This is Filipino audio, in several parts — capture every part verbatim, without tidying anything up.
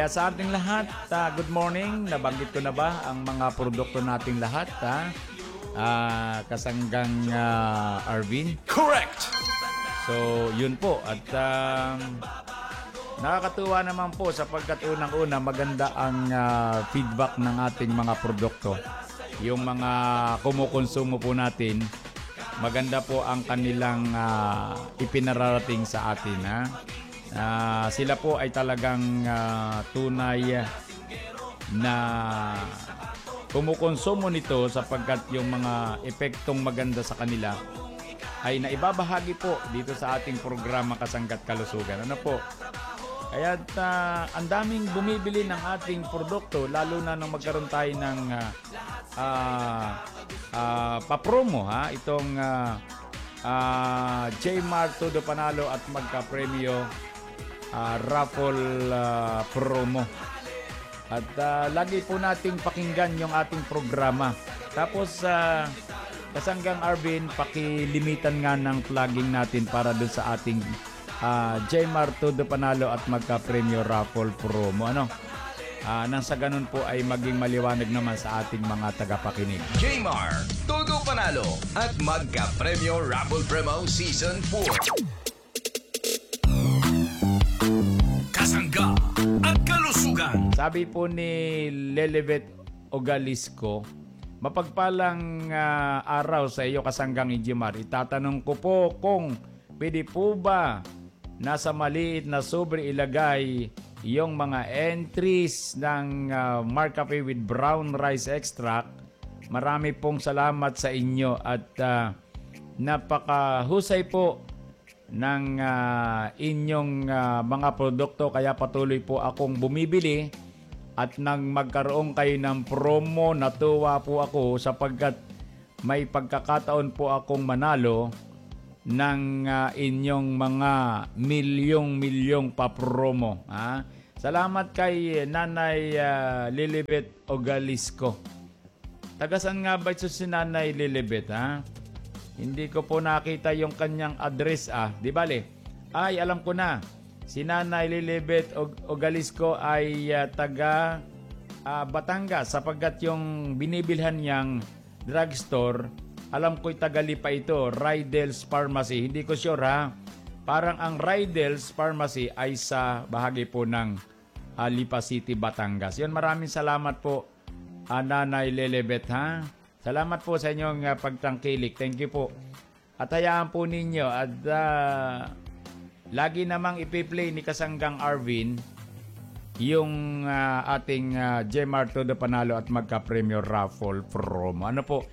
Kaya sa ating lahat, uh, good morning. Nabanggit ko na ba ang mga produkto nating lahat? Ha? Uh, kasanggang uh, Arvin? Correct! So, yun po. At uh, nakakatuwa naman po sapagkat unang-una maganda ang uh, feedback ng ating mga produkto. Yung mga kumukonsumo po natin, maganda po ang kanilang uh, ipinararating sa atin. Ha? Uh, sila po ay talagang uh, tunay na kumukonsumo nito sapagkat yung mga epektong maganda sa kanila ay naibabahagi po dito sa ating programa Kasangga't Kalusugan. Ano po? Kaya uh, ang daming bumibili ng ating produkto lalo na nung magkaroon tayo ng uh, uh, uh, papromo, ha? Itong uh, uh, J-Mart Todo Panalo at magka-premyo Uh, raffle uh, promo. At uh, lagi po nating pakinggan yung ating programa. Tapos uh, kasanggang Arvin, pakilimitan nga ng plugging natin para dun sa ating uh, J-Mart Todo Panalo at magka-premyo raffle promo. Ano? Uh, nang sa ganun po ay maging maliwanag naman sa ating mga tagapakinig. J-Mart Todo Panalo at magka-premyo raffle promo Season four. Kasangga at Kalusugan. Sabi po ni Lelibet Ogalisco, mapagpalang uh, araw sa iyo kasanggang Ijimar. Itatanong ko po kung pwede po ba nasa maliit na sobre ilagay yung mga entries ng uh, Mark Cafe with brown rice extract. Marami pong salamat sa inyo at uh, napakahusay po ng uh, inyong uh, mga produkto, kaya patuloy po akong bumibili at nang magkaroon kayo ng promo, natuwa po ako sapagkat may pagkakataon po akong manalo ng uh, inyong mga milyong-milyong pa-promo. Ha? Salamat kay Nanay uh, Lilibet Ogalisco. Tagasan nga ba ito si Nanay Lilibet, ha? Hindi ko po nakita yung kanyang address, ah. Di bale? Ay, alam ko na. Si Nanay Lilibet Ogalisco ay uh, taga uh, Batangas sapagkat yung binibilhan niyang drugstore, alam ko'y taga Lipa ito, Rydell's Pharmacy. Hindi ko sure, ha? Parang ang Rydell's Pharmacy ay sa bahagi po ng uh, Lipa City, Batangas. Yun, maraming salamat po, uh, Nanay Lilibet, ha? Salamat po sa inyong uh, pagtangkilik. Thank you po. At hayaan po ninyo at uh, lagi namang ipi-play ni Kasanggang Arvin yung uh, ating uh, J-Mart Todo Panalo at magka-premyo raffle promo. Ano po?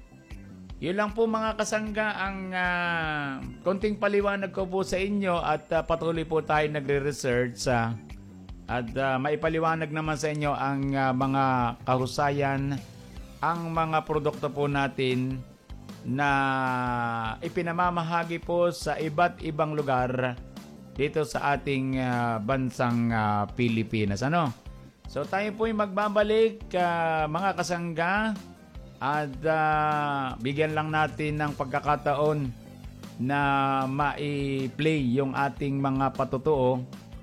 Yun lang po mga kasangga ang uh, konting paliwanag ko po sa inyo at uh, patuloy po tayo nagre-research uh, at uh, maipaliwanag naman sa inyo ang uh, mga kahusayan, ang mga produkto po natin na ipinamamahagi po sa iba't ibang lugar dito sa ating uh, bansang uh, Pilipinas. Ano? So tayo po ay magbabalik uh, mga kasangga at uh, bigyan lang natin ng pagkakataon na ma-play yung ating mga patutuo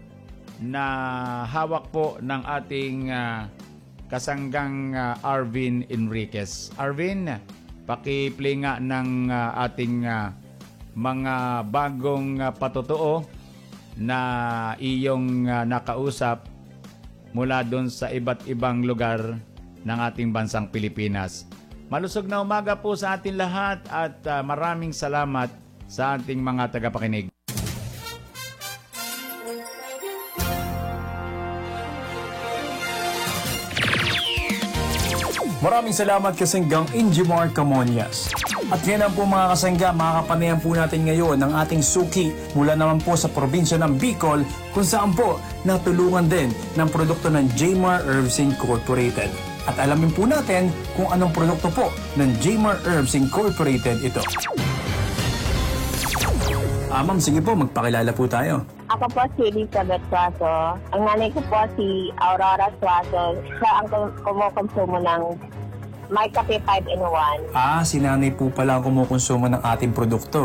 na hawak po ng ating uh, kasanggang uh, Arvin Enriquez. Arvin, paki-play nga ng uh, ating uh, mga bagong uh, patutuo na iyong uh, nakausap mula doon sa iba't ibang lugar ng ating bansang Pilipinas. Malusog na umaga po sa atin lahat at uh, maraming salamat sa ating mga tagapakinig. Maraming salamat kasanggang Injimar Camonias. At yan ang po mga kasangga, makakapanayan po natin ngayon ng ating suki mula naman po sa probinsya ng Bicol kung saan po natulungan din ng produkto ng J-Mar Herbs Incorporated. At alamin po natin kung anong produkto po ng J-Mar Herbs Incorporated ito. Ah, ma'am, sige po, magpakilala po tayo. Ako po si Elizabeth Suazo. Ang nanay ko po si Aurora Suazo. Siya ang kumukonsumo ng My Cafe five in one. Ah, si nanay po pala ang kumukonsumo ng ating produkto.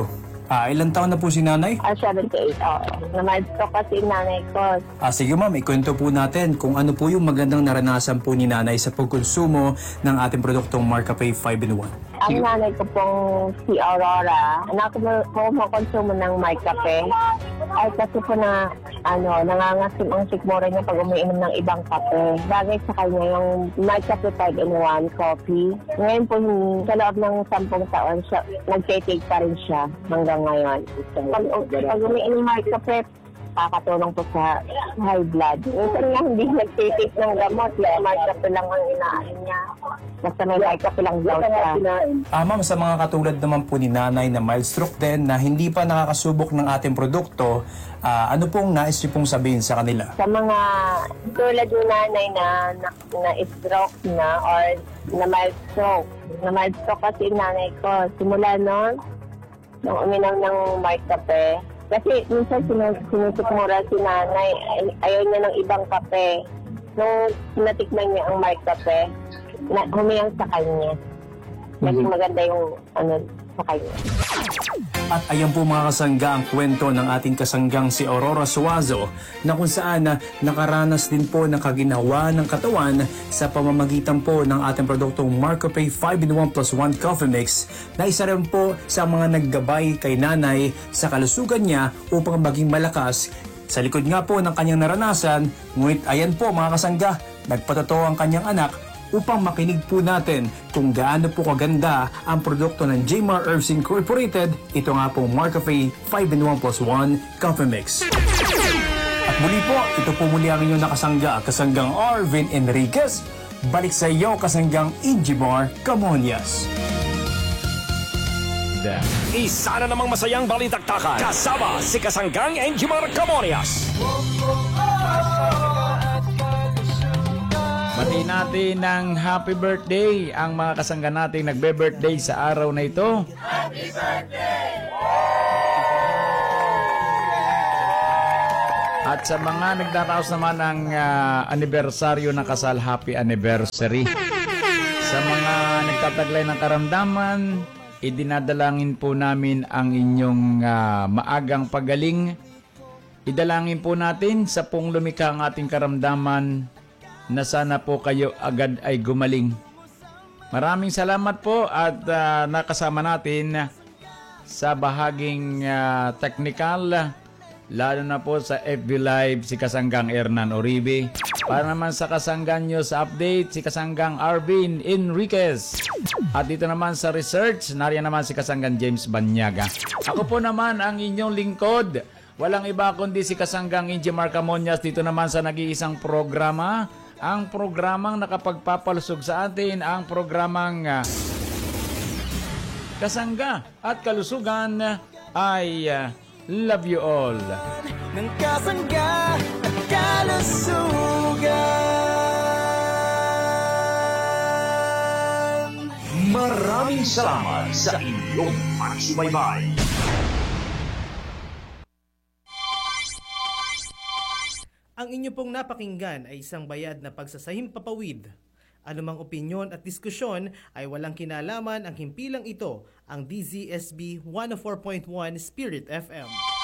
Ah, ilang taon na po si nanay? Ah, seventy-eight, oo. Na-milestone kasi nanay ko. Ah, sige ma'am, ikwento po natin kung ano po yung magandang naranasan po ni nanay sa pagkonsumo ng ating produktong Marcape five in one. Ang nanay ko pong si Aurora, na kumakonsumo ng my kape. Ay kasi po na, ano, nangangasim ang sikmura niya pag umiinom ng ibang kape. Bagay sa kanya yung my kape five in one coffee. Ngayon po, sa loob ng sampung taon, siya, nag-take pa rin siya hanggang ngayon. Pag, pag umiinom ng my kape, kakatulong po sa high blood. Minsan nga hindi nag-take ng gamot, kaya my kape lang ang inaanin niya. Basta may my kape lang daw siya. Ah, ma'am, sa mga katulad naman po ni nanay na mild stroke din na hindi pa nakakasubok ng ating produkto, ah, ano pong nais niyo pong sabihin sa kanila? Sa mga tulad ng nanay na, na, na stroke na or na mild stroke. Na mild stroke kasi yung nanay ko. Simula noon, nung uminom ng mild kape. Kasi minsan sinus- sinusikmura si nanay, ay- ayaw niya ng ibang kape. Nung natikman niya ang mild kape, na, humiyang sa kanya. Naging maganda yung ano sa kanya. At ayan po mga kasangga ang kwento ng ating kasanggang si Aurora Suazo na kung saan na nakaranas din po ng kaginawa ng katawan sa pamamagitan po ng ating produktong Marcape five in one plus one Coffee Mix na isa rin po sa mga naggabay kay nanay sa kalusugan niya upang maging malakas. Sa likod nga po ng kanyang naranasan, ngunit ayan po mga kasangga, nagpatotoo ang kanyang anak upang makinig po natin kung gaano po kaganda ang produkto ng J M A R Herbs Incorporated. Ito nga po Marcape five in one plus one Coffee Mix. At muli po, ito po muli ang inyong nakasangga, kasanggang Arvin Enriquez. Balik sa iyo, kasanggang Injimar Camonias. Isa na namang masayang balitaktakan kasama si kasanggang Enjimar Camonias. Bati natin ng happy birthday ang mga kasangga nating nagbe-birthday sa araw na ito. Happy birthday! At sa mga nagdaraos naman ng uh, anibersaryo ng kasal, happy anniversary. Sa mga nagtataglay ng karamdaman, idinadalangin po namin ang inyong uh, maagang pagaling. Idalangin po natin sa pong lumikha ang ating karamdaman na sana po kayo agad ay gumaling. Maraming salamat po at uh, nakasama natin sa bahaging uh, technical, lalo na po sa F B Live si Kasanggang Hernan Oribe. Para naman sa Kasanggang News Update, si Kasanggang Arvin Enriquez. At dito naman sa research, nariyan naman si Kasanggang James Banyaga. Ako po naman ang inyong lingkod. Walang iba kundi si Kasanggang Injimar Camonias dito naman sa nag-iisang programa. Ang programang nakapagpapalusog sa atin, ang programang uh, Kasangga at Kalusugan ay uh, love you all. Ng kasangga at kalusugan. Maraming salamat sa inyong pagsubaybay. Ang inyo pong napakinggan ay isang bayad na pagsasahimpapawid. Anumang opinyon at diskusyon ay walang kinalaman ang himpilang ito, ang D Z S B one oh four point one Spirit F M.